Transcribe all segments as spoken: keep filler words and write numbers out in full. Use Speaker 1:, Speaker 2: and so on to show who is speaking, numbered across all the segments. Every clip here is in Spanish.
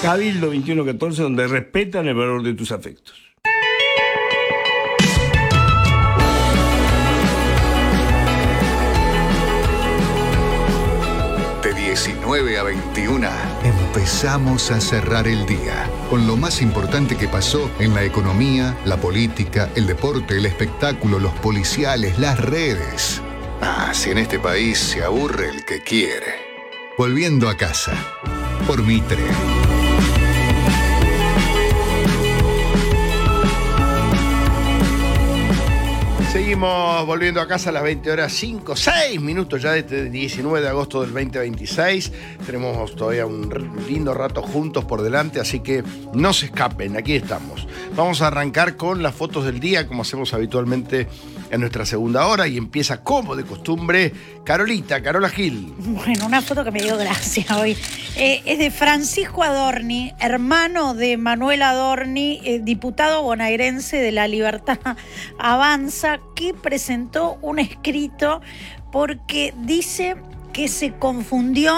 Speaker 1: Cabildo veintiuno catorce, donde respetan el valor de tus afectos.
Speaker 2: De diecinueve a veintiuna empezamos a cerrar el día con lo más importante que pasó en la economía, la política, el deporte, el espectáculo, los policiales, las redes. Ah, si en este país se aburre el que quiere. Volviendo a casa, por Mitre.
Speaker 3: Seguimos volviendo a casa a las veinte horas cinco, seis minutos ya de este diecinueve de agosto del veinte veintiséis. Tenemos todavía un lindo rato juntos por delante, así que no se escapen, aquí estamos. Vamos a arrancar con las fotos del día, como hacemos habitualmente en nuestra segunda hora, y empieza como de costumbre Carolita, Carola Gil.
Speaker 4: Bueno, una foto que me dio gracia hoy. Eh, es de Francisco Adorni, hermano de Manuel Adorni, eh, diputado bonaerense de La Libertad Avanza, que presentó un escrito porque dice que se confundió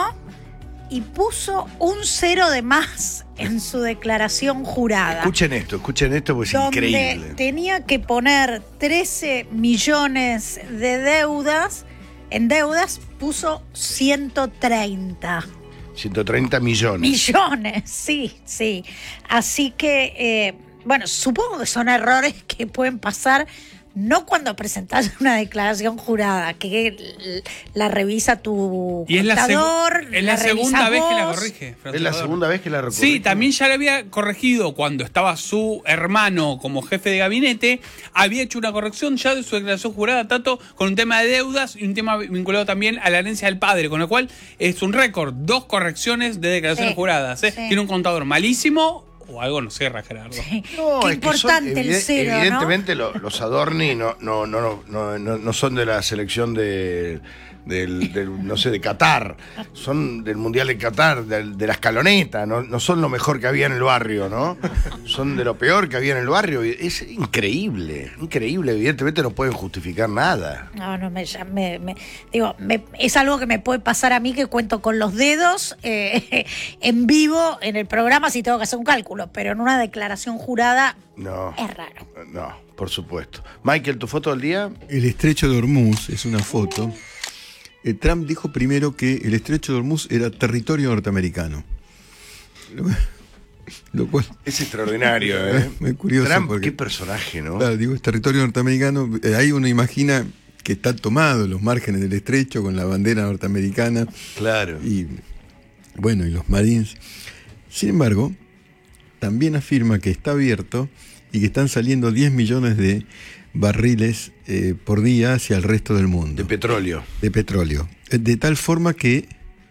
Speaker 4: y puso un cero de más en su declaración jurada.
Speaker 3: Escuchen esto, escuchen esto porque es
Speaker 4: donde
Speaker 3: increíble.
Speaker 4: Tenía que poner trece millones de deudas, en deudas puso ciento treinta.
Speaker 3: ciento treinta millones.
Speaker 4: Millones, sí, sí. Así que, eh, bueno, supongo que son errores que pueden pasar. No cuando presentás una declaración jurada, que la revisa tu
Speaker 5: y
Speaker 4: contador,
Speaker 5: es la, seg- es la segunda vez que la corrige.
Speaker 3: Es la segunda vez que la corrige.
Speaker 5: Sí, también ya la había corregido cuando estaba su hermano como jefe de gabinete. Había hecho una corrección ya de su declaración jurada, Tato, con un tema de deudas y un tema vinculado también a la herencia del padre, con lo cual es un récord. Dos correcciones de declaraciones
Speaker 4: sí,
Speaker 5: juradas. ¿eh?
Speaker 4: Sí.
Speaker 5: Tiene un contador malísimo. O algo, no sé, Gerardo.
Speaker 4: Sí.
Speaker 3: No,
Speaker 4: Qué
Speaker 3: es
Speaker 4: importante
Speaker 3: que son,
Speaker 4: el cero,
Speaker 3: evidentemente
Speaker 4: ¿no?
Speaker 3: Lo, los Adorni no, no, no, no, no, no son de la selección de, del, del, no sé, de Qatar. Son del Mundial de Qatar, del, de la escaloneta. No, no son lo mejor que había en el barrio, ¿no? Son de lo peor que había en el barrio. Es increíble, increíble. Evidentemente no pueden justificar nada.
Speaker 4: No, no, me, ya me, me digo, me, es algo que me puede pasar a mí, que cuento con los dedos eh, en vivo en el programa si tengo que hacer un cálculo, pero en una declaración jurada
Speaker 3: no,
Speaker 4: es raro.
Speaker 3: No, por supuesto. Michael, ¿tu foto del día?
Speaker 6: El estrecho de Hormuz es una foto. Eh, Trump dijo primero que el estrecho de Hormuz era territorio norteamericano. Lo, lo cual
Speaker 3: es extraordinario, ¿eh?
Speaker 6: Es curioso.
Speaker 3: Trump,
Speaker 6: porque,
Speaker 3: qué personaje, ¿no?
Speaker 6: Claro, digo, es territorio norteamericano. Eh, ahí uno imagina que está tomado los márgenes del estrecho con la bandera norteamericana.
Speaker 3: Claro.
Speaker 6: Y bueno, y los Marines. Sin embargo, también afirma que está abierto y que están saliendo diez millones de barriles eh, por día hacia el resto del mundo.
Speaker 3: De petróleo.
Speaker 6: De petróleo. De tal forma que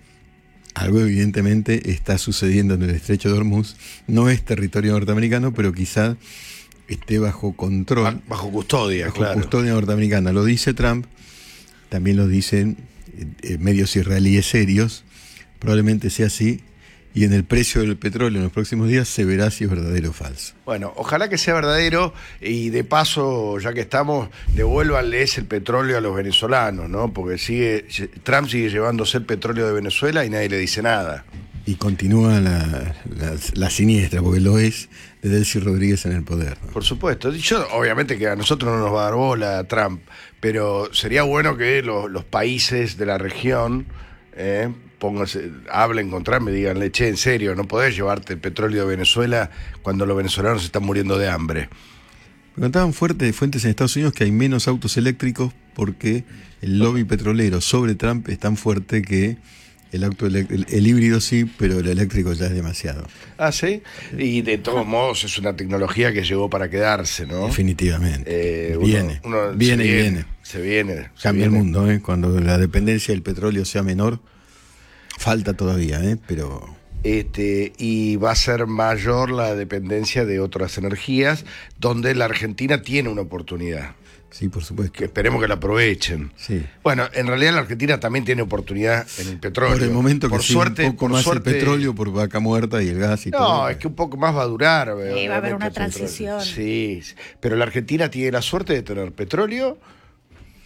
Speaker 6: algo evidentemente está sucediendo en el estrecho de Hormuz. No es territorio norteamericano, pero quizá esté bajo control.
Speaker 3: Bajo custodia,
Speaker 6: bajo
Speaker 3: claro.
Speaker 6: custodia norteamericana. Lo dice Trump, también lo dicen eh, medios israelíes serios. Probablemente sea así. Y en el precio del petróleo en los próximos días se verá si es verdadero o falso.
Speaker 3: Bueno, ojalá que sea verdadero y de paso, ya que estamos, devuélvanles el petróleo a los venezolanos, ¿no? Porque sigue Trump sigue llevándose el petróleo de Venezuela y nadie le dice nada.
Speaker 6: Y continúa la, la, la siniestra, porque lo es, de Delcy Rodríguez en el poder, ¿no?
Speaker 3: Por supuesto. Yo, obviamente que a nosotros no nos va a dar bola Trump, pero sería bueno que los, los países de la región... Eh, Pónganse, hablen con Trump y díganle, che, en serio, no podés llevarte el petróleo de Venezuela cuando los venezolanos están muriendo de hambre.
Speaker 6: Me contaban fuertes fuentes en Estados Unidos que hay menos autos eléctricos porque el lobby petrolero sobre Trump es tan fuerte que el auto el, el híbrido sí, pero el eléctrico ya es demasiado.
Speaker 3: Ah, sí. Y de todos modos es una tecnología que llegó para quedarse, ¿no?
Speaker 6: Definitivamente.
Speaker 3: Eh,
Speaker 6: viene,
Speaker 3: uno, uno
Speaker 6: viene y
Speaker 3: viene,
Speaker 6: viene.
Speaker 3: Se viene. Se
Speaker 6: Cambia
Speaker 3: viene.
Speaker 6: el mundo, ¿eh? Cuando la dependencia del petróleo sea menor. Falta todavía, ¿eh? Pero...
Speaker 3: Este, y va a ser mayor la dependencia de otras energías, donde la Argentina tiene una oportunidad.
Speaker 6: Sí, por supuesto.
Speaker 3: Que esperemos que la aprovechen.
Speaker 6: Sí.
Speaker 3: Bueno, en realidad la Argentina también tiene oportunidad en el petróleo.
Speaker 6: Por el momento
Speaker 3: por
Speaker 6: que
Speaker 3: suerte,
Speaker 6: sí, un poco
Speaker 3: por
Speaker 6: más
Speaker 3: suerte,
Speaker 6: el petróleo por Vaca Muerta y el gas y
Speaker 3: no,
Speaker 6: todo.
Speaker 3: No, es que un poco más va a durar.
Speaker 4: Sí, va a haber una transición.
Speaker 3: Sí, pero la Argentina tiene la suerte de tener petróleo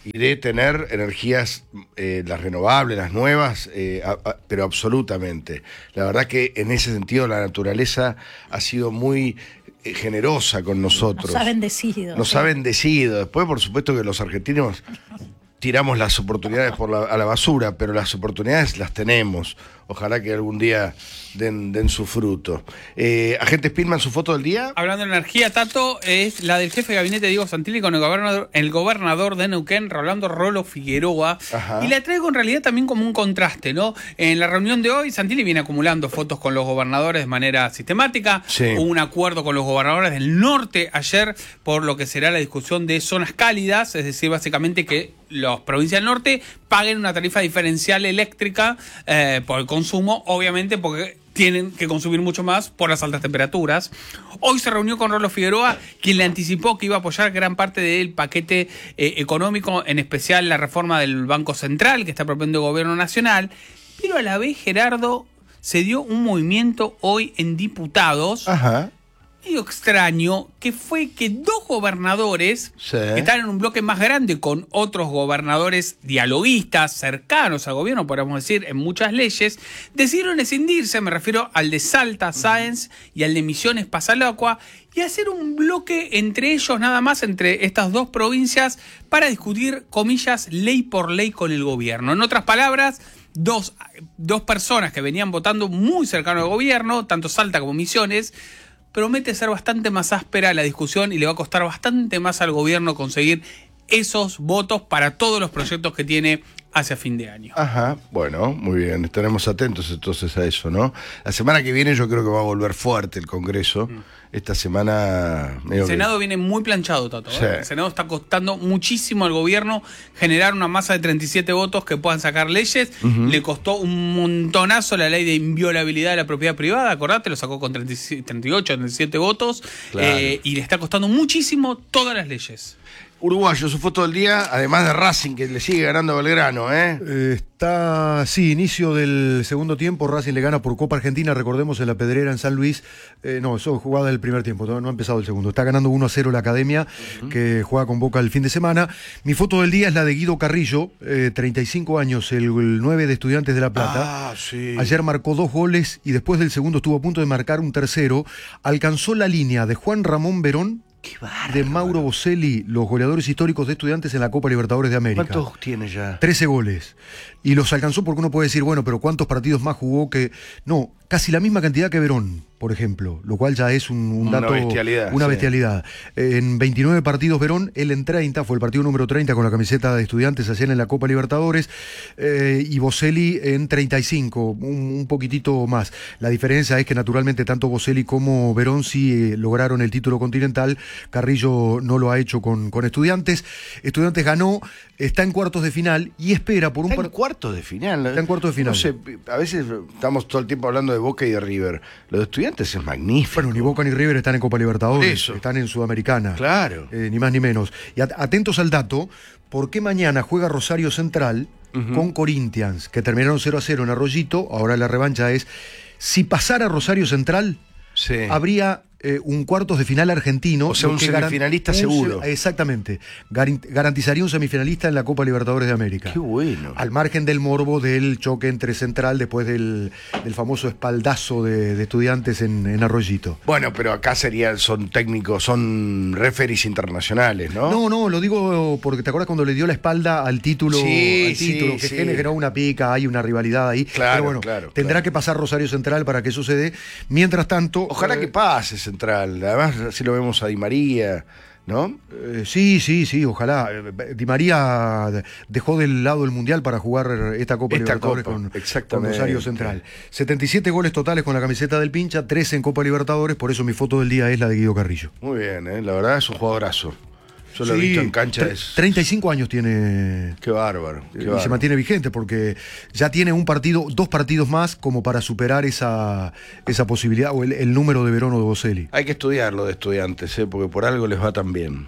Speaker 3: y de tener energías, eh, las renovables, las nuevas, eh, a, a, pero absolutamente. La verdad que en ese sentido la naturaleza ha sido muy eh, generosa con nosotros.
Speaker 4: Nos ha bendecido.
Speaker 3: Nos
Speaker 4: sí.
Speaker 3: ha bendecido. Después, por supuesto, que los argentinos tiramos las oportunidades por la, a la basura, pero las oportunidades las tenemos. Ojalá que algún día den, den su fruto. Eh, Agente Spillman, ¿su foto del día?
Speaker 5: Hablando de energía, Tato, es la del jefe de gabinete Diego Santilli con el gobernador, el gobernador de Neuquén, Rolando Rolo Figueroa.
Speaker 3: Ajá.
Speaker 5: Y la traigo en realidad también como un contraste, ¿no? En la reunión de hoy, Santilli viene acumulando fotos con los gobernadores de manera sistemática.
Speaker 3: Sí.
Speaker 5: Hubo un acuerdo con los gobernadores del norte ayer por lo que será la discusión de zonas cálidas, es decir, básicamente que las provincias del norte paguen una tarifa diferencial eléctrica eh, por el consumo, obviamente porque tienen que consumir mucho más por las altas temperaturas. Hoy se reunió con Rolo Figueroa, quien le anticipó que iba a apoyar gran parte del paquete eh, económico, en especial la reforma del Banco Central que está proponiendo el gobierno nacional. Pero a la vez, Gerardo, se dio un movimiento hoy en diputados,
Speaker 3: Ajá.
Speaker 5: medio extraño, que fue que dos gobernadores
Speaker 3: Sí.
Speaker 5: que están en un bloque más grande con otros gobernadores dialoguistas cercanos al gobierno, podríamos decir, en muchas leyes, decidieron escindirse, me refiero al de Salta, Sáenz, y al de Misiones, Pasalacua, y hacer un bloque entre ellos nada más, entre estas dos provincias, para discutir, comillas, ley por ley con el gobierno. En otras palabras, dos, dos personas que venían votando muy cercano al gobierno, tanto Salta como Misiones, promete ser bastante más áspera la discusión y le va a costar bastante más al gobierno conseguir esos votos para todos los proyectos que tiene hacia fin de año.
Speaker 3: Ajá, bueno, muy bien, estaremos atentos entonces a eso, ¿no? La semana que viene yo creo que va a volver fuerte el Congreso. Mm. Esta semana...
Speaker 5: El Senado que... viene muy planchado, Tato. ¿eh? Sí. El Senado está costando muchísimo al gobierno generar una masa de treinta y siete votos que puedan sacar leyes. Uh-huh. Le costó un montonazo la ley de inviolabilidad de la propiedad privada, acordate, lo sacó con treinta y ocho, treinta y siete votos. Claro. Eh, y le está costando muchísimo todas las leyes.
Speaker 3: Uruguayo, su foto del día, además de Racing, que le sigue ganando a Belgrano, ¿eh?
Speaker 7: eh está, sí, inicio del segundo tiempo, Racing le gana por Copa Argentina, recordemos en la Pedrera en San Luis, eh, no, eso es jugada del primer tiempo, no, no ha empezado el segundo, está ganando uno a cero la Academia, uh-huh. que juega con Boca el fin de semana. Mi foto del día es la de Guido Carrillo, eh, treinta y cinco años, el, el nueve de Estudiantes de La Plata.
Speaker 3: Ah, sí.
Speaker 7: Ayer marcó dos goles y después del segundo estuvo a punto de marcar un tercero, alcanzó la línea de Juan Ramón Verón,
Speaker 3: Qué bárbaro.
Speaker 7: de Mauro Boselli, los goleadores históricos de Estudiantes en la Copa Libertadores de América.
Speaker 3: ¿Cuántos tiene ya?
Speaker 7: trece goles. Y los alcanzó porque uno puede decir, bueno, pero ¿cuántos partidos más jugó que...? No, casi la misma cantidad que Verón, por ejemplo, lo cual ya es un, un dato...
Speaker 3: Una bestialidad.
Speaker 7: Una
Speaker 3: sí.
Speaker 7: bestialidad. En veintinueve partidos Verón, él en treinta, fue el partido número treinta con la camiseta de Estudiantes ayer en la Copa Libertadores, eh, y Boselli en treinta y cinco, un, un poquitito más. La diferencia es que naturalmente tanto Boselli como Verón sí eh, lograron el título continental, Carrillo no lo ha hecho con, con Estudiantes. Estudiantes ganó, está en cuartos de final y espera por un...
Speaker 3: Está en cuartos de final.
Speaker 7: Está en cuartos de final.
Speaker 3: No sé, a veces estamos todo el tiempo hablando de Boca y de River. Los de Estudiantes es magnífico.
Speaker 7: Bueno, ni Boca ni River están en Copa Libertadores,
Speaker 3: Eso.
Speaker 7: están en Sudamericana.
Speaker 3: Claro.
Speaker 7: Eh, ni más ni menos. Y at- atentos al dato, porque mañana juega Rosario Central uh-huh. con Corinthians, que terminaron cero a cero en Arroyito. Ahora la revancha es, si pasara Rosario Central,
Speaker 3: sí.
Speaker 7: habría... Eh, un cuartos de final argentino.
Speaker 3: O sea, un semifinalista seguro.
Speaker 7: Se, exactamente. Garant, garantizaría un semifinalista en la Copa Libertadores de América.
Speaker 3: Qué bueno.
Speaker 7: Al margen del morbo del choque entre Central después del, del famoso espaldazo de, de Estudiantes en, en Arroyito.
Speaker 3: Bueno, pero acá serían, son técnicos, son referees internacionales, ¿no?
Speaker 7: No, no, lo digo porque te acuerdas cuando le dio la espalda al título,
Speaker 3: sí,
Speaker 7: al título
Speaker 3: sí,
Speaker 7: que
Speaker 3: sí.
Speaker 7: generó una pica, hay una rivalidad ahí.
Speaker 3: Claro,
Speaker 7: pero bueno,
Speaker 3: claro,
Speaker 7: tendrá
Speaker 3: claro.
Speaker 7: que pasar Rosario Central para que eso se dé. Mientras tanto...
Speaker 3: Ojalá
Speaker 7: eh,
Speaker 3: que pase Central. Además, así lo vemos a Di María, ¿no?
Speaker 7: Eh, sí, sí, sí, ojalá. Di María dejó del lado el Mundial para jugar esta Copa
Speaker 3: Esta
Speaker 7: Libertadores
Speaker 3: Copa,
Speaker 7: con, con
Speaker 3: exactamente.
Speaker 7: Rosario Central. setenta y siete goles totales con la camiseta del Pincha, trece en Copa Libertadores, por eso mi foto del día es la de Guido Carrillo.
Speaker 3: Muy bien, ¿eh? La verdad es un jugadorazo. Yo lo
Speaker 7: Sí,
Speaker 3: he visto en cancha.
Speaker 7: tre-
Speaker 3: Es...
Speaker 7: treinta y cinco años tiene.
Speaker 3: Qué bárbaro. Qué
Speaker 7: Y
Speaker 3: bárbaro.
Speaker 7: se mantiene vigente porque ya tiene un partido, dos partidos más como para superar esa, esa posibilidad o el, el número de Verón o de Boselli.
Speaker 3: Hay que estudiarlo de Estudiantes, ¿eh? Porque por algo les va tan bien.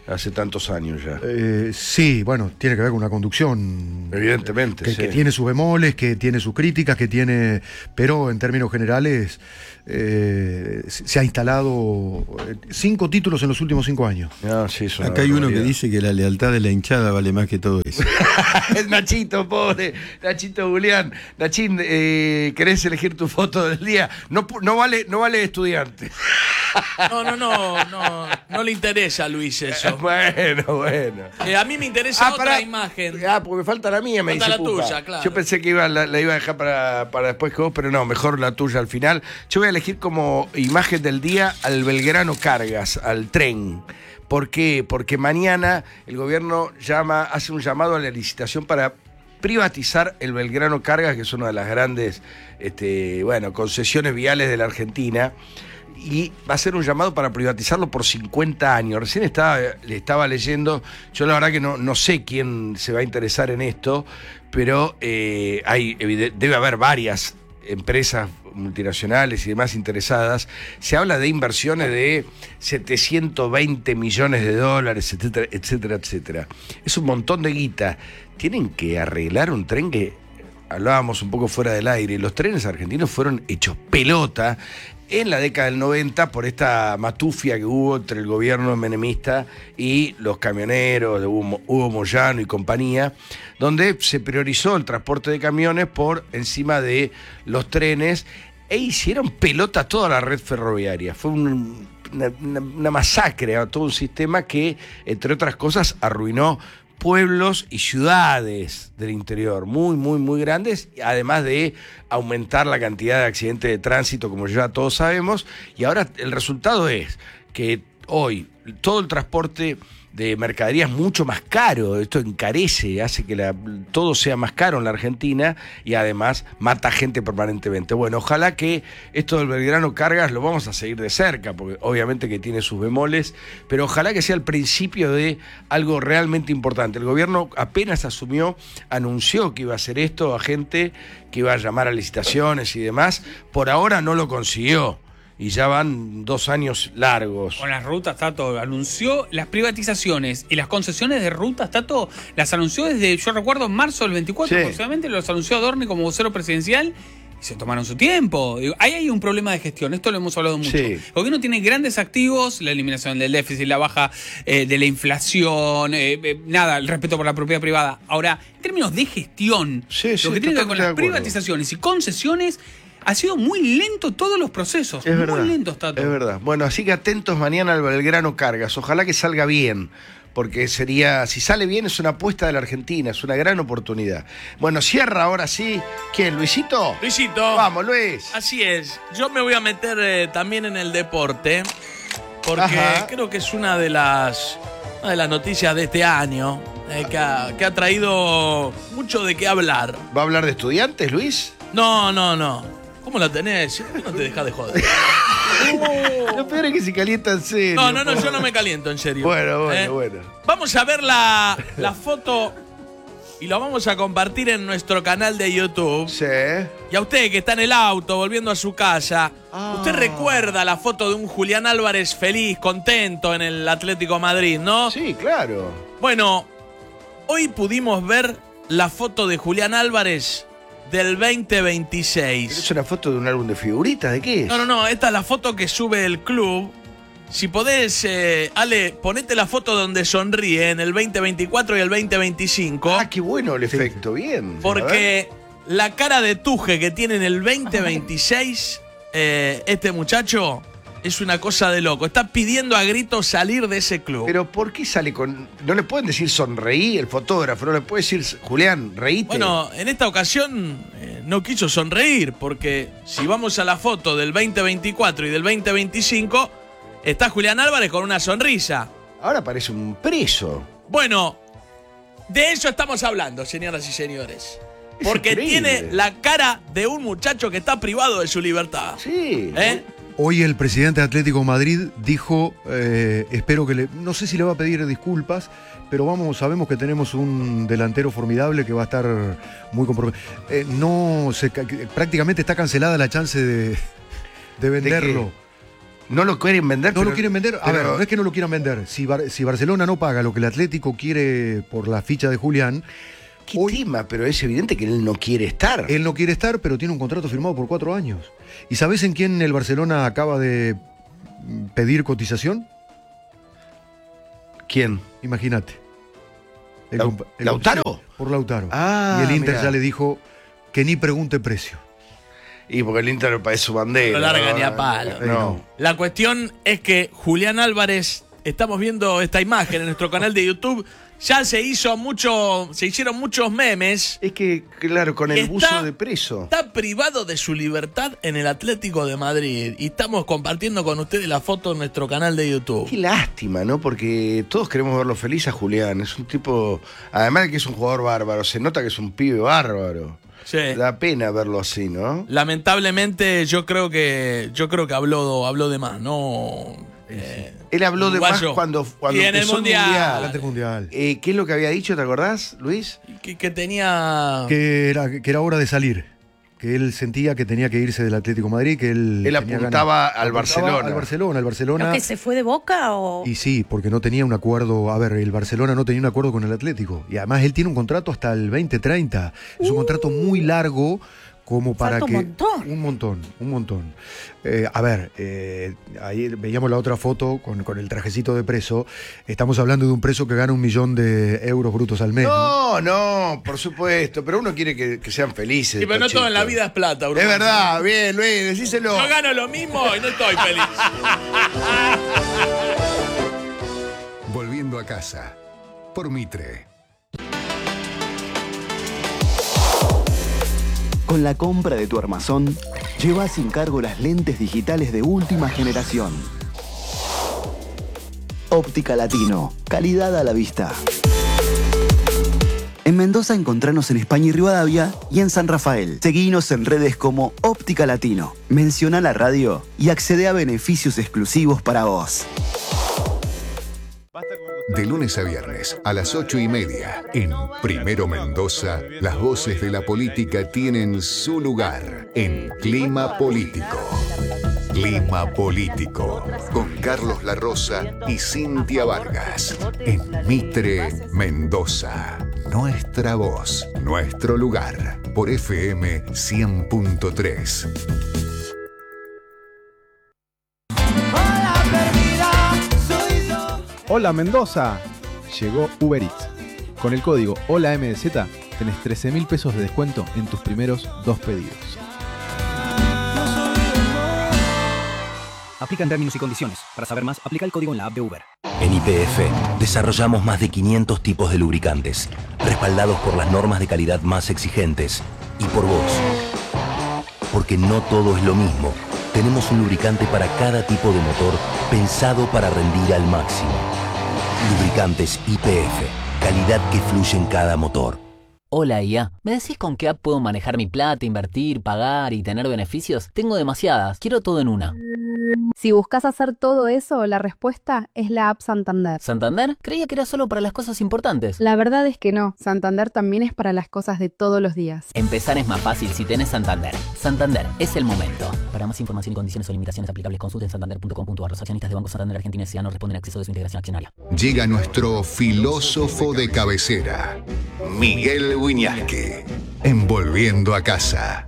Speaker 3: hace tantos años ya.
Speaker 7: Eh, sí, bueno, tiene que ver con una conducción.
Speaker 3: Evidentemente,
Speaker 7: que,
Speaker 3: sí.
Speaker 7: que tiene sus bemoles, que tiene sus críticas, que tiene. Pero en términos generales, eh, se ha instalado cinco títulos en los últimos cinco años.
Speaker 3: No, sí, es una
Speaker 6: Acá hay uno que
Speaker 3: barbaridad.
Speaker 6: dice que la lealtad de la hinchada vale más que todo eso.
Speaker 3: Es Nachito, pobre. Nachito Julián. Nachín, eh, ¿querés elegir tu foto del día? No, pu- no vale, no vale estudiante.
Speaker 8: No, no, no, no, no le interesa a Luis eso.
Speaker 3: Bueno, bueno.
Speaker 8: Eh, a mí me interesa otra
Speaker 3: pará.
Speaker 8: imagen.
Speaker 3: Ah, porque me falta la mía, me
Speaker 8: Falta
Speaker 3: dice
Speaker 8: la
Speaker 3: Pupa.
Speaker 8: tuya, claro.
Speaker 3: Yo pensé que iba, la, la iba a dejar para, para después que vos, pero no, mejor la tuya al final. Yo voy a elegir como imagen del día al Belgrano Cargas, al tren. ¿Por qué? Porque mañana el gobierno llama, hace un llamado a la licitación para privatizar el Belgrano Cargas, que es una de las grandes este, bueno, concesiones viales de la Argentina. Y va a ser un llamado para privatizarlo por cincuenta años. Recién estaba, le estaba leyendo, yo la verdad que no, no sé quién se va a interesar en esto, pero eh, hay, evide- debe haber varias empresas multinacionales y demás interesadas. Se habla de inversiones de setecientos veinte millones de dólares, etcétera, etcétera, etcétera. Es un montón de guita. Tienen que arreglar un tren que, hablábamos un poco fuera del aire, los trenes argentinos fueron hechos pelota en la década del noventa por esta matufia que hubo entre el gobierno menemista y los camioneros de Hugo, Hugo Moyano y compañía, donde se priorizó el transporte de camiones por encima de los trenes e hicieron pelota toda la red ferroviaria. Fue un, una, una, una masacre a todo un sistema que, entre otras cosas, arruinó pueblos y ciudades del interior muy, muy, muy grandes, además de aumentar la cantidad de accidentes de tránsito, como ya todos sabemos, y ahora el resultado es que hoy todo el transporte de mercadería es mucho más caro, esto encarece, hace que la, todo sea más caro en la Argentina y además mata gente permanentemente. Bueno, ojalá que esto del Belgrano Cargas lo vamos a seguir de cerca, porque obviamente que tiene sus bemoles, pero ojalá que sea el principio de algo realmente importante. El gobierno apenas asumió, anunció que iba a hacer esto a gente que iba a llamar a licitaciones y demás, por ahora no lo consiguió. Y ya van dos años largos.
Speaker 5: Con las rutas, Tato, anunció las privatizaciones y las concesiones de rutas, Tato, las anunció desde, yo recuerdo, en marzo del veinticuatro,
Speaker 3: Sí.
Speaker 5: aproximadamente, los anunció Adorni como vocero presidencial y se tomaron su tiempo. Digo, ahí hay un problema de gestión, esto lo hemos hablado mucho.
Speaker 3: Sí.
Speaker 5: El gobierno tiene grandes activos, la eliminación del déficit, la baja eh, de la inflación, eh, eh, nada, el respeto por la propiedad privada. Ahora, en términos de gestión,
Speaker 3: Sí, sí,
Speaker 5: lo que tiene que ver con
Speaker 3: totalmente
Speaker 5: las
Speaker 3: de acuerdo.
Speaker 5: privatizaciones y concesiones, ha sido muy lento todos los procesos.
Speaker 3: Es
Speaker 5: muy
Speaker 3: verdad.
Speaker 5: lentos, Tato.
Speaker 3: Es verdad. Bueno, así que atentos mañana al Belgrano Cargas. Ojalá que salga bien, porque sería, si sale bien, es una apuesta de la Argentina, es una gran oportunidad. Bueno, cierra ahora sí. ¿Quién, Luisito?
Speaker 8: Luisito.
Speaker 3: Vamos, Luis.
Speaker 8: Así es. Yo me voy a meter eh, también en el deporte, porque
Speaker 3: Ajá.
Speaker 8: creo que es una de las, una de las noticias de este año eh, que, ha, que ha traído mucho de qué hablar.
Speaker 3: ¿Va a hablar de estudiantes, Luis?
Speaker 8: No, no, no. ¿Cómo la tenés? ¿Por qué no te dejas de joder?
Speaker 3: Lo peor es que se calienta en serio.
Speaker 8: No, no, no,
Speaker 3: pobre.
Speaker 8: yo no me caliento, en serio.
Speaker 3: Bueno, bueno,
Speaker 8: ¿Eh?
Speaker 3: bueno.
Speaker 8: Vamos a ver la, la foto y lo vamos a compartir en nuestro canal de YouTube.
Speaker 3: Sí.
Speaker 8: Y a usted que está en el auto, volviendo a su casa,
Speaker 3: Ah.
Speaker 8: usted recuerda la foto de un Julián Álvarez feliz, contento en el Atlético de Madrid, ¿no?
Speaker 3: Sí, claro.
Speaker 8: Bueno, hoy pudimos ver la foto de Julián Álvarez del veinte veintiséis.
Speaker 3: ¿Es una foto de un álbum de figuritas? ¿De qué es?
Speaker 8: No, no, no, esta es la foto que sube el club. Si podés, eh, Ale, ponete la foto donde sonríe en el veinte veinticuatro y el veinte veinticinco.
Speaker 3: Ah, qué bueno el efecto, bien. A ver.
Speaker 8: Porque la cara de tuje que tiene en el veinte veintiséis, eh, este muchacho, es una cosa de loco. Está pidiendo a gritos salir de ese club.
Speaker 3: Pero ¿por qué sale con...? No le pueden decir sonreí el fotógrafo, no le puede decir, Julián, reíte.
Speaker 8: Bueno, en esta ocasión eh, no quiso sonreír, porque si vamos a la foto del veinte veinticuatro y del veinte veinticinco, está Julián Álvarez con una sonrisa.
Speaker 3: Ahora parece un preso.
Speaker 8: Bueno, de eso estamos hablando, señoras y señores.
Speaker 3: Es
Speaker 8: Porque
Speaker 3: increíble.
Speaker 8: tiene la cara de un muchacho que está privado de su libertad.
Speaker 3: Sí.
Speaker 8: ¿Eh?
Speaker 7: Hoy el presidente de Atlético Madrid dijo, eh, espero que le, no sé si le va a pedir disculpas, pero vamos, sabemos que tenemos un delantero formidable que va a estar muy comprometido. Eh, no, se, ca- prácticamente está cancelada la chance de, de venderlo.
Speaker 3: No lo quieren vender.
Speaker 7: No
Speaker 3: pero,
Speaker 7: lo quieren vender. A
Speaker 3: pero,
Speaker 7: ver, no es que no lo quieran vender. Si, Bar- si Barcelona no paga lo que el Atlético quiere por la ficha de Julián,
Speaker 3: ¿Qué
Speaker 7: hoy
Speaker 3: tema? Pero es evidente que él no quiere estar.
Speaker 7: él no quiere estar, pero tiene un contrato firmado por cuatro años. ¿Y sabés en quién el Barcelona acaba de pedir cotización?
Speaker 3: ¿Quién?
Speaker 7: Imagínate. El
Speaker 3: Lau-
Speaker 7: compa- el-
Speaker 3: ¿Lautaro?
Speaker 7: sí, por Lautaro.
Speaker 3: Ah,
Speaker 7: y el Inter
Speaker 3: mirá.
Speaker 7: ya le dijo que ni pregunte precio.
Speaker 3: Y porque el Inter es su bandera.
Speaker 8: No larga
Speaker 3: ¿no?
Speaker 8: ni a palo.
Speaker 3: No.
Speaker 8: La cuestión es que Julián Álvarez, estamos viendo esta imagen en nuestro canal de YouTube, ya se hizo mucho, se hicieron muchos memes.
Speaker 3: Es que, claro, con el
Speaker 8: Está-
Speaker 3: buzo de preso.
Speaker 8: Está privado de su libertad en el Atlético de Madrid y estamos compartiendo con ustedes la foto en nuestro canal de YouTube.
Speaker 3: Qué lástima, ¿no? Porque todos queremos verlo feliz a Julián. Es un tipo, además de que es un jugador bárbaro, se nota que es un pibe bárbaro.
Speaker 8: Sí.
Speaker 3: Da pena verlo así, ¿no?
Speaker 8: Lamentablemente yo creo que yo creo que habló habló de más, no. Eh,
Speaker 3: Él habló de más
Speaker 8: uruguayo.
Speaker 3: cuando, cuando
Speaker 8: Y en el
Speaker 3: empezó
Speaker 8: Mundial.
Speaker 7: Delante del Mundial.
Speaker 3: Eh, ¿Qué es lo que había dicho? ¿Te acordás, Luis?
Speaker 8: Que, que tenía.
Speaker 7: Que era, que era hora de salir. Que él sentía que tenía que irse del Atlético de Madrid, que él.
Speaker 3: Él
Speaker 7: tenía
Speaker 3: apuntaba
Speaker 7: ganas.
Speaker 3: al
Speaker 7: Apuntaba
Speaker 3: Barcelona.
Speaker 7: Al Barcelona, al Barcelona.
Speaker 4: ¿Lo que se fue de Boca o...?
Speaker 7: Y sí, porque no tenía un acuerdo. A ver, el Barcelona no tenía un acuerdo con el Atlético. Y además él tiene un contrato hasta el veinte treinta. Es un contrato muy largo como para
Speaker 4: Falta un
Speaker 7: que.
Speaker 4: montón.
Speaker 7: Un montón, un montón. Eh, a ver, eh, ahí veíamos la otra foto con, con el trajecito de preso. Estamos hablando de un preso que gana un millón de euros brutos al mes. ¿no?
Speaker 3: No, no, por supuesto. Pero uno quiere que, que sean felices.
Speaker 8: Sí, pero no
Speaker 3: estos
Speaker 8: todo en la
Speaker 3: chicos.
Speaker 8: vida es plata, bro.
Speaker 3: Es verdad, bien, Luis, decíselo.
Speaker 8: Yo gano lo mismo y no estoy feliz.
Speaker 2: Volviendo a casa. Por Mitre.
Speaker 9: Con la compra de tu armazón, lleva sin cargo las lentes digitales de última generación. Óptica Latino, calidad a la vista. En Mendoza encontranos en España y Rivadavia y en San Rafael. Seguinos en redes como Óptica Latino. Menciona la radio y accede a beneficios exclusivos para vos.
Speaker 2: De lunes a viernes a las ocho y media en Primero Mendoza, las voces de la política tienen su lugar en Clima Político. Clima Político con Carlos La Rosa y Cintia Vargas en Mitre, Mendoza. Nuestra voz, nuestro lugar por F M cien punto tres.
Speaker 10: Hola Mendoza, llegó Uber Eats. Con el código HOLAMDZ tenés trece mil pesos de descuento en tus primeros dos pedidos.
Speaker 11: Aplican términos y condiciones. Para saber más, aplica el código en la app de Uber.
Speaker 12: En Y P F desarrollamos más de quinientos tipos de lubricantes, respaldados por las normas de calidad más exigentes y por vos. Porque no todo es lo mismo. Tenemos un lubricante para cada tipo de motor pensado para rendir al máximo. Lubricantes Y P F, calidad que fluye en cada motor.
Speaker 13: Hola I A, ¿me decís con qué app puedo manejar mi plata, invertir, pagar y tener beneficios? Tengo demasiadas, quiero todo en una.
Speaker 14: Si buscas hacer todo eso, la respuesta es la app Santander.
Speaker 13: ¿Santander? Creía que era solo para las cosas importantes.
Speaker 14: La verdad es que no, Santander también es para las cosas de todos los días.
Speaker 13: Empezar es más fácil si tenés Santander. Santander, es el momento. Para más información y condiciones o limitaciones aplicables, consulten santander punto com punto a r. Los accionistas de Banco Santander Argentina S A no responden a acceso de su integración accionaria.
Speaker 2: Llega nuestro filósofo de cabecera, Miguel Wiñaski, en Volviendo a Casa.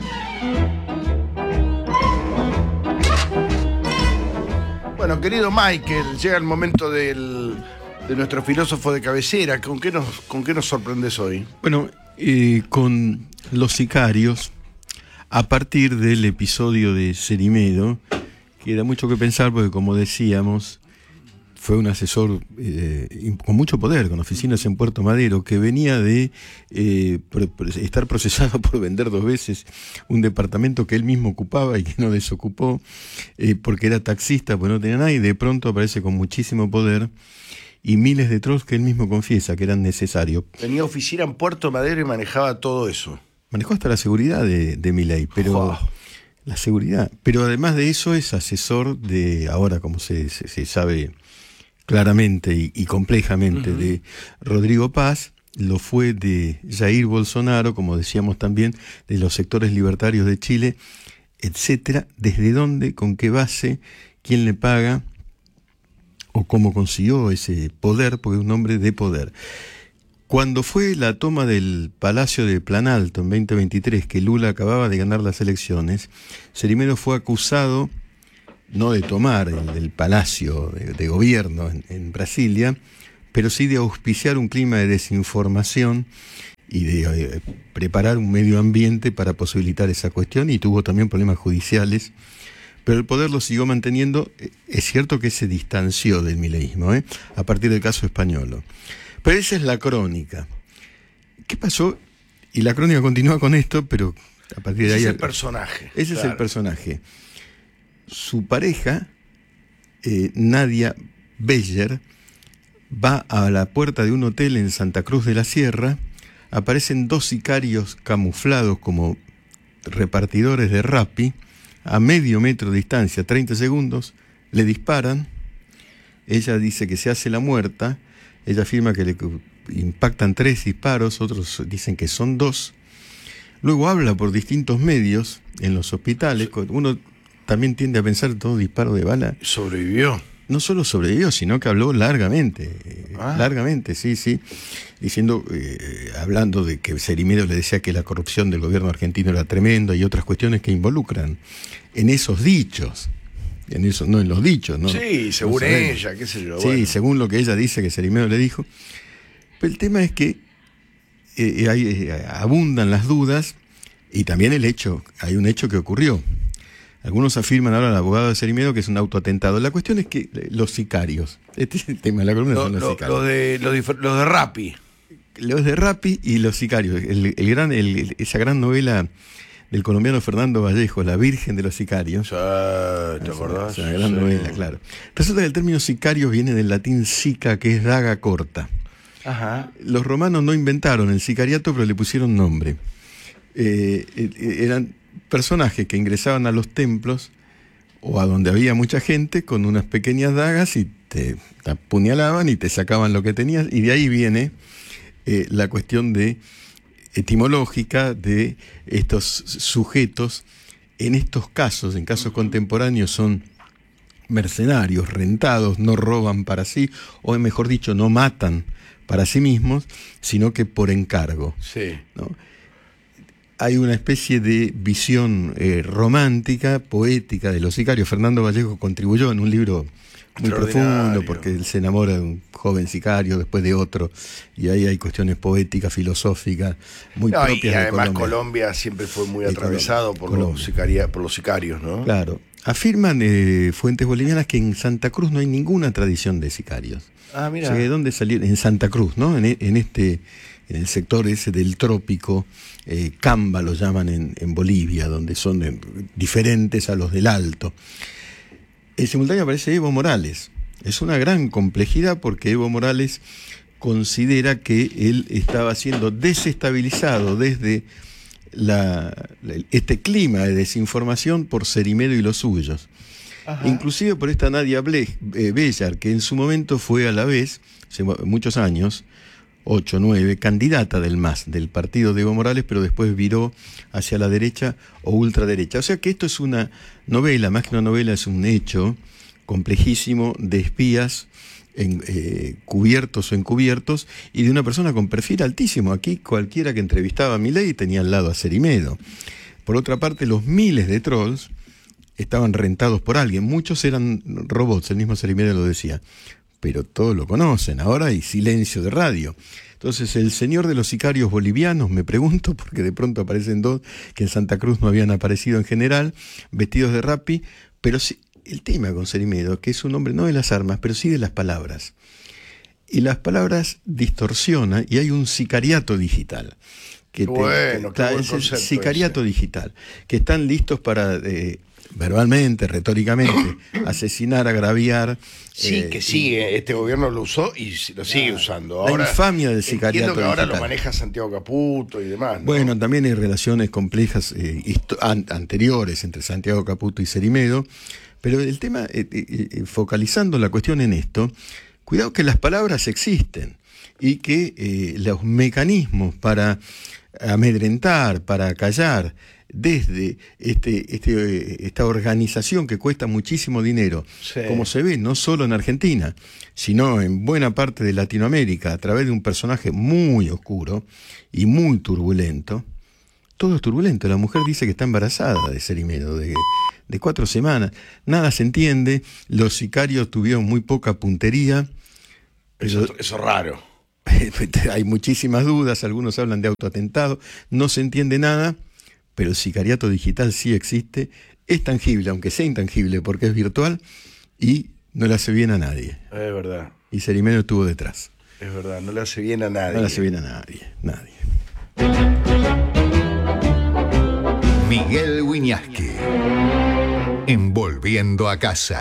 Speaker 3: Bueno, querido Michael, llega el momento del, de nuestro filósofo de cabecera. ¿Con qué nos, con qué nos sorprendes hoy?
Speaker 6: Bueno, eh, con los sicarios, a partir del episodio de Cerimedo, que da mucho que pensar porque, como decíamos, fue un asesor eh, con mucho poder, con oficinas en Puerto Madero, que venía de eh, pro, pro, estar procesado por vender dos veces un departamento que él mismo ocupaba y que no desocupó, eh, porque era taxista, pues no tenía nada, y de pronto aparece con muchísimo poder y miles de trolls que él mismo confiesa que eran necesarios.
Speaker 3: Tenía oficina en Puerto Madero y manejaba todo eso.
Speaker 6: Manejó hasta la seguridad de, de Milei, pero... Oh. La seguridad. Pero además de eso es asesor de, ahora como se, se, se sabe claramente y, y complejamente, uh-huh. de Rodrigo Paz, lo fue de Jair Bolsonaro, como decíamos también, de los sectores libertarios de Chile, etcétera. ¿Desde dónde, con qué base quién le paga o cómo consiguió ese poder, porque es un hombre de poder. Cuando fue la toma del Palacio de Planalto en veinte veintitrés, que Lula acababa de ganar las elecciones, Cerimero fue acusado no de tomar el, el Palacio de, de Gobierno en, en Brasilia, pero sí de auspiciar un clima de desinformación y de eh, preparar un medio ambiente para posibilitar esa cuestión, y tuvo también problemas judiciales, pero el poder lo siguió manteniendo. Es cierto que se distanció del mileísmo, ¿eh? a partir del caso español. Pero esa es la crónica. ¿Qué pasó? Y la crónica continúa con esto, pero a partir de ahí...
Speaker 3: Ese es el personaje.
Speaker 6: Ese
Speaker 3: claro.
Speaker 6: es el personaje. Su pareja, eh, Nadia Beller, va a la puerta de un hotel en Santa Cruz de la Sierra. Aparecen dos sicarios camuflados como repartidores de Rappi, a medio metro de distancia, treinta segundos, le disparan. Ella dice que se hace la muerta. Ella afirma que le impactan tres disparos, otros dicen que son dos. Luego habla por distintos medios en los hospitales. Uno también tiende a pensar que todo disparo de bala.
Speaker 3: ¿Sobrevivió?
Speaker 6: No solo sobrevivió, sino que habló largamente. Ah. Largamente, sí, sí. Diciendo, eh, hablando de que Cerimero le decía que la corrupción del gobierno argentino era tremenda y otras cuestiones que involucran en esos dichos. En eso, no en los dichos, ¿no?
Speaker 3: Sí, según
Speaker 6: no
Speaker 3: ella, qué sé yo.
Speaker 6: Sí,
Speaker 3: bueno.
Speaker 6: según lo que ella dice que Cerimero le dijo. Pero el tema es que eh, hay, eh, abundan las dudas y también el hecho, hay un hecho que ocurrió. Algunos afirman ahora al abogado de Cerimero que es un autoatentado. La cuestión es que los sicarios, este es el tema de la columna,
Speaker 3: Lo,
Speaker 6: son los
Speaker 3: lo,
Speaker 6: sicarios.
Speaker 3: Los de, lo de, lo de Rappi.
Speaker 6: Los de Rappi y los sicarios. El, el gran, el, esa gran novela del colombiano Fernando Vallejo, La Virgen de los Sicarios.
Speaker 3: Sí, ¿te acordás?
Speaker 6: Es una gran
Speaker 3: sí.
Speaker 6: novela, claro. Resulta que el término sicario viene del latín sica, que es daga corta.
Speaker 3: Ajá.
Speaker 6: Los romanos no inventaron el sicariato, pero le pusieron nombre. Eh, eh, eran personajes que ingresaban a los templos o a donde había mucha gente con unas pequeñas dagas y te, te apuñalaban y te sacaban lo que tenías, y de ahí viene eh, la cuestión de etimológica de estos sujetos. En estos casos, en casos contemporáneos, son mercenarios, rentados, no roban para sí, o mejor dicho, no matan para sí mismos, sino que por encargo.
Speaker 3: Sí.
Speaker 6: ¿No? Hay una especie de visión eh, romántica, poética de los sicarios. Fernando Vallejo contribuyó en un libro muy profundo, porque él se enamora de un joven sicario, después de otro, y ahí hay cuestiones poéticas, filosóficas, muy
Speaker 3: no,
Speaker 6: propias
Speaker 3: y además
Speaker 6: de Colombia.
Speaker 3: Colombia siempre fue muy
Speaker 6: Y
Speaker 3: atravesado por los, sicaria, por los sicarios, ¿no?
Speaker 6: Claro. Afirman eh, fuentes bolivianas que en Santa Cruz no hay ninguna tradición de sicarios.
Speaker 3: Ah, mira.
Speaker 6: O sea, ¿de dónde salieron? En Santa Cruz, ¿no? En, en este, en el sector ese del trópico, eh, Camba lo llaman en, en Bolivia, donde son eh, diferentes a los del Alto. En simultáneo aparece Evo Morales. Es una gran complejidad porque Evo Morales considera que él estaba siendo desestabilizado desde la, este clima de desinformación por Cerimero y los suyos. Ajá. Inclusive por esta Nadia Ble, eh, Bellar, que en su momento fue a la vez, hace muchos años, ocho, nueve, candidata del M A S, del partido de Evo Morales, pero después viró hacia la derecha o ultraderecha. O sea que esto es una novela, más que una novela, es un hecho complejísimo de espías en, eh, cubiertos o encubiertos, y de una persona con perfil altísimo. Aquí cualquiera que entrevistaba a Milei tenía al lado a Cerimero. Por otra parte, los miles de trolls estaban rentados por alguien. Muchos eran robots, el mismo Cerimero lo decía. Pero todos lo conocen, ahora hay silencio de radio. Entonces, el señor de los sicarios bolivianos, me pregunto, porque de pronto aparecen dos que en Santa Cruz no habían aparecido en general, vestidos de Rappi, pero sí, el tema con Cerimero, que es un hombre no de las armas, pero sí de las palabras. Y las palabras distorsionan, y hay un sicariato digital. Que
Speaker 3: bueno,
Speaker 6: te,
Speaker 3: qué buen
Speaker 6: es el
Speaker 3: concepto
Speaker 6: sicariato
Speaker 3: ese.
Speaker 6: digital, que están listos para... Eh, verbalmente, retóricamente, asesinar, agraviar.
Speaker 3: Sí, eh, que sigue, este gobierno lo usó y lo sigue
Speaker 6: la,
Speaker 3: usando. Ahora,
Speaker 6: la infamia del sicariato
Speaker 3: entiendo que ahora
Speaker 6: digital.
Speaker 3: lo maneja Santiago Caputo y demás, ¿no?
Speaker 6: Bueno, también hay relaciones complejas eh, an anteriores entre Santiago Caputo y Cerimero, pero el tema, eh, eh, focalizando la cuestión en esto, cuidado que las palabras existen y que eh, los mecanismos para amedrentar, para callar, desde este, este, esta organización que cuesta muchísimo dinero,
Speaker 3: Sí.
Speaker 6: como se ve no solo en Argentina, sino en buena parte de Latinoamérica, a través de un personaje muy oscuro y muy turbulento. Todo es turbulento. La mujer dice que está embarazada de Cerimedo, de, de cuatro semanas. Nada se entiende. Los sicarios tuvieron muy poca puntería.
Speaker 3: Eso, eso es raro.
Speaker 6: Hay muchísimas dudas. Algunos hablan de autoatentado. No se entiende nada. Pero el sicariato digital sí existe. Es tangible, aunque sea intangible, porque es virtual y no le hace bien a nadie.
Speaker 3: Es verdad.
Speaker 6: Y Cerimedo estuvo detrás.
Speaker 3: Es verdad, no le hace bien a nadie.
Speaker 6: No le hace bien a nadie. Nadie.
Speaker 2: Miguel Wiñaski, en Volviendo a Casa.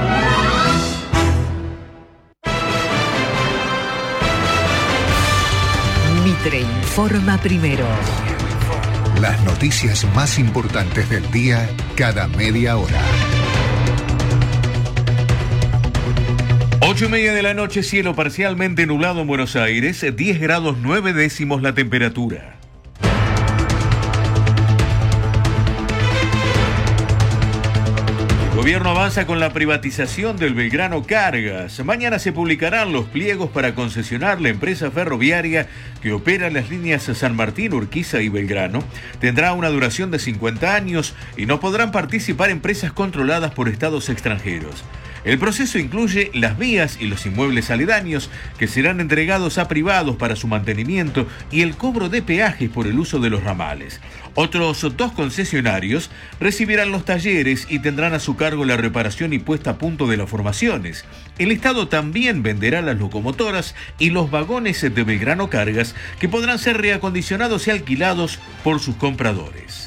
Speaker 15: Mitre informa primero.
Speaker 2: Las noticias más importantes del día cada media hora.
Speaker 16: Ocho y media de la noche, cielo parcialmente nublado en Buenos Aires, diez grados nueve décimos la temperatura. El gobierno avanza con la privatización del Belgrano Cargas. Mañana se publicarán los pliegos para concesionar la empresa ferroviaria que opera las líneas San Martín, Urquiza y Belgrano. Tendrá una duración de cincuenta años y no podrán participar empresas controladas por estados extranjeros. El proceso incluye las vías y los inmuebles aledaños que serán entregados a privados para su mantenimiento y el cobro de peajes por el uso de los ramales. Otros dos concesionarios recibirán los talleres y tendrán a su cargo la reparación y puesta a punto de las formaciones. El Estado también venderá las locomotoras y los vagones de Belgrano Cargas que podrán ser reacondicionados y alquilados por sus compradores.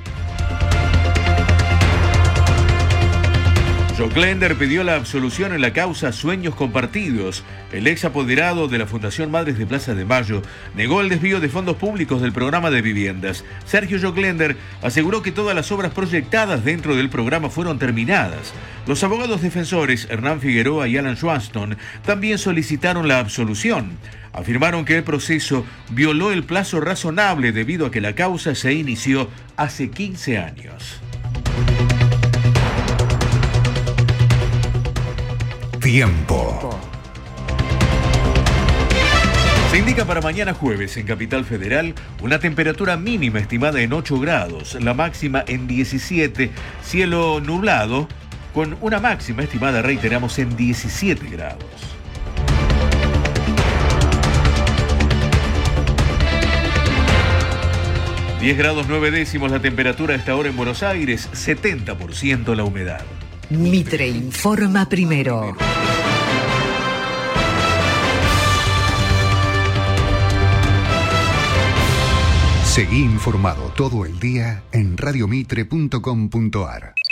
Speaker 16: Joclender pidió la absolución en la causa Sueños Compartidos. El ex apoderado de la Fundación Madres de Plaza de Mayo negó el desvío de fondos públicos del programa de viviendas. Sergio Joclender aseguró que todas las obras proyectadas dentro del programa fueron terminadas. Los abogados defensores Hernán Figueroa y Alan Schwanston también solicitaron la absolución. Afirmaron que el proceso violó el plazo razonable debido a que la causa se inició hace quince años.
Speaker 2: Tiempo.
Speaker 16: Se indica para mañana jueves en Capital Federal una temperatura mínima estimada en ocho grados, la máxima en diecisiete, cielo nublado, con una máxima estimada, reiteramos, en diecisiete grados. diez grados nueve décimos la temperatura a esta hora en Buenos Aires, setenta por ciento la humedad.
Speaker 15: Mitre informa primero.
Speaker 2: Seguí informado todo el día en radiomitre punto com punto ar.